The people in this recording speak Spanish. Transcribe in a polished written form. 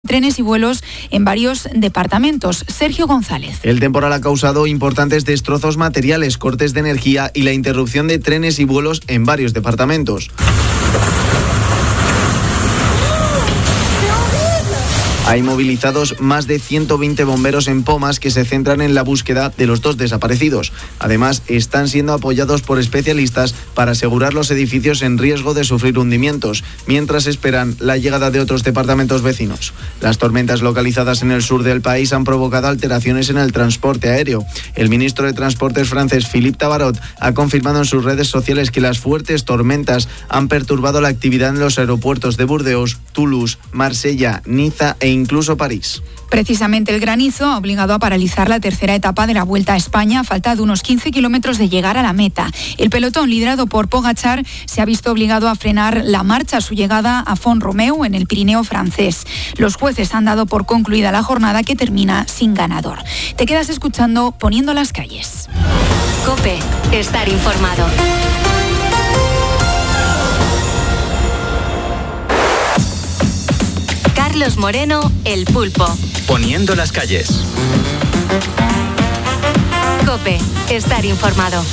trenes y vuelos en varios departamentos. Sergio González. El temporal ha causado importantes destrozos materiales, cortes de energía y la interrupción de trenes y vuelos en varios departamentos. Hay movilizados más de 120 bomberos en Pomas que se centran en la búsqueda de los 2 desaparecidos. Además, están siendo apoyados por especialistas para asegurar los edificios en riesgo de sufrir hundimientos, mientras esperan la llegada de otros departamentos vecinos. Las tormentas localizadas en el sur del país han provocado alteraciones en el transporte aéreo. El ministro de Transportes francés, Philippe Tabarot, ha confirmado en sus redes sociales que las fuertes tormentas han perturbado la actividad en los aeropuertos de Burdeos, Toulouse, Marsella, Niza e incluso París. Precisamente el granizo ha obligado a paralizar la tercera etapa de la Vuelta a España a falta de unos 15 kilómetros de llegar a la meta. El pelotón, liderado por Pogačar, se ha visto obligado a frenar la marcha a su llegada a Font-Romeu, en el Pirineo francés. Los jueces han dado por concluida la jornada, que termina sin ganador. Te quedas escuchando Poniendo las calles. COPE. Estar informado. Carlos Moreno, El Pulpo. Poniendo las calles. COPE. Estar informado.